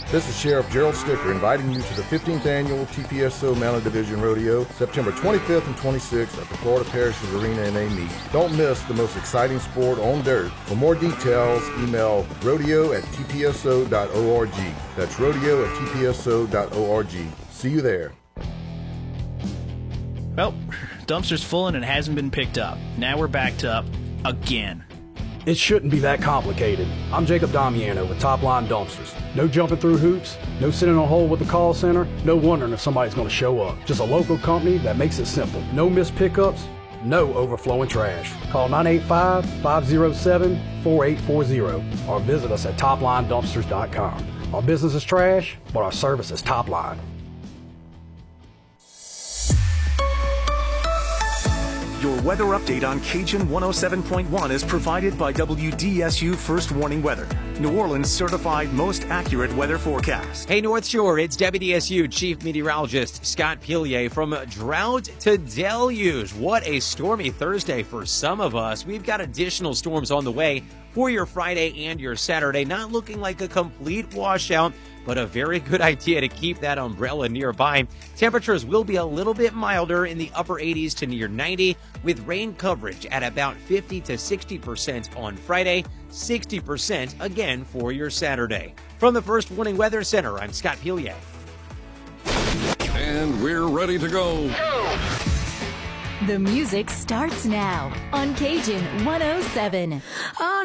This is Sheriff Gerald Sticker inviting you to the 15th Annual TPSO Mounted Division Rodeo, September 25th and 26th at the Florida Parishes Arena in Amite. Don't miss the most exciting sport on dirt. For more details, email rodeo@tpso.org. That's rodeo@tpso.org. See you there. Well, dumpster's full and it hasn't been picked up. Now we're backed up again. It shouldn't be that complicated. I'm Jacob Damiano with Top Line Dumpsters. No jumping through hoops, no sitting in a hole with the call center, no wondering if somebody's going to show up. Just a local company that makes it simple. No missed pickups, no overflowing trash. Call 985-507-4840 or visit us at toplinedumpsters.com. Our business is trash, but our service is top line. Your weather update on Cajun 107.1 is provided by WDSU First Warning Weather, New Orleans certified most accurate weather forecast. Hey North Shore, it's WDSU Chief Meteorologist Scott Pilier. From drought to deluge. What a stormy Thursday for some of us. We've got additional storms on the way for your Friday and your Saturday. Not looking like a complete washout, but a very good idea to keep that umbrella nearby. Temperatures will be a little bit milder in the upper 80s to near 90, with rain coverage at about 50 to 60% on Friday, 60% again for your Saturday. From the First Warning Weather Center, I'm Scott Pilier. And we're ready to go. The music starts now on Cajun 107.